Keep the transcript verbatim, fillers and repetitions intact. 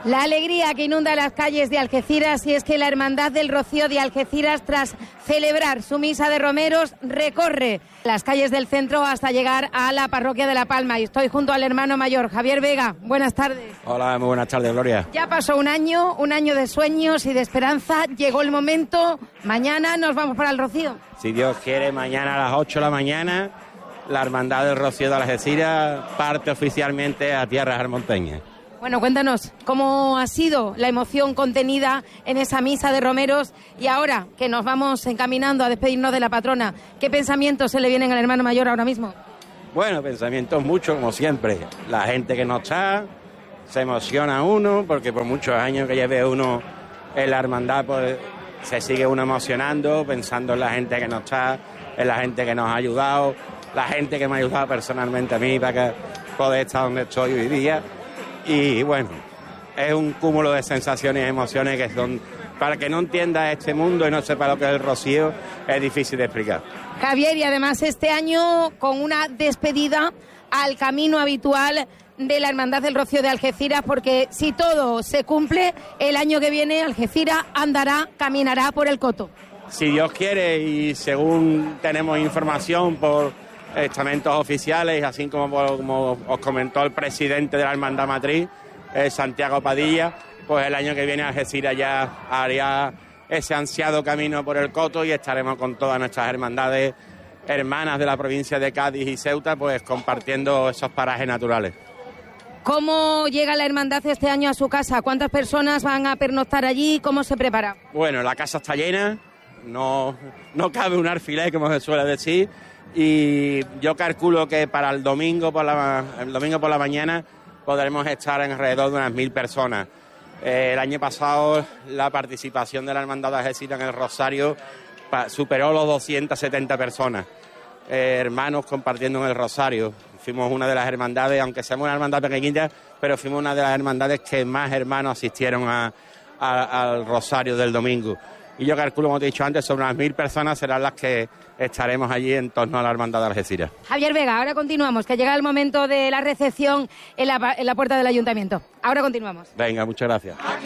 La alegría que inunda las calles de Algeciras, y es que la Hermandad del Rocío de Algeciras, tras celebrar su misa de romeros, recorre las calles del centro hasta llegar a la parroquia de La Palma. Y estoy junto al hermano mayor, Javier Vega. Buenas tardes. Hola, muy buenas tardes, Gloria. Ya pasó un año, un año de sueños y de esperanza. Llegó el momento. Mañana nos vamos para el Rocío. Si Dios quiere, mañana a las ocho de la mañana, la Hermandad del Rocío de Algeciras parte oficialmente a tierras armonteñas. Bueno, cuéntanos, ¿cómo ha sido la emoción contenida en esa misa de romeros? Y ahora que nos vamos encaminando a despedirnos de la patrona, ¿qué pensamientos se le vienen al hermano mayor ahora mismo? Bueno, pensamientos muchos, como siempre. La gente que no está, se emociona uno, porque por muchos años que lleve uno en la hermandad, pues se sigue uno emocionando, pensando en la gente que no está, en la gente que nos ha ayudado, la gente que me ha ayudado personalmente a mí para que poder estar donde estoy hoy día. Y bueno, es un cúmulo de sensaciones y emociones que son, para que no entienda este mundo y no sepa lo que es el Rocío, es difícil de explicar. Javier, y además este año con una despedida al camino habitual de la Hermandad del Rocío de Algeciras, porque si todo se cumple, el año que viene Algeciras andará, caminará por el coto. Si Dios quiere, y según tenemos información por estamentos oficiales, así como, como os comentó el presidente de la Hermandad Matriz, eh, Santiago Padilla, pues el año que viene Algeciras ya haría ese ansiado camino por el coto y estaremos con todas nuestras hermandades hermanas de la provincia de Cádiz y Ceuta, pues compartiendo esos parajes naturales. ¿Cómo llega la hermandad este año a su casa? ¿Cuántas personas van a pernoctar allí? ¿Cómo se prepara? Bueno, la casa está llena, no, no cabe un alfiler, como se suele decir, y yo calculo que para el domingo por la, el domingo por la mañana podremos estar en alrededor de unas mil personas. Eh, el año pasado la participación de la Hermandad de Algeciras en el Rosario pa, superó los doscientas setenta personas, eh, hermanos compartiendo en el Rosario. Fuimos una de las hermandades, aunque seamos una hermandad pequeñita, pero fuimos una de las hermandades que más hermanos asistieron a, a, al Rosario del domingo. Y yo calculo, como te he dicho antes, sobre unas mil personas serán las que estaremos allí en torno a la Hermandad de Algeciras. Javier Vega, ahora continuamos, que llega el momento de la recepción en la, en la puerta del Ayuntamiento. Ahora continuamos. Venga, muchas gracias.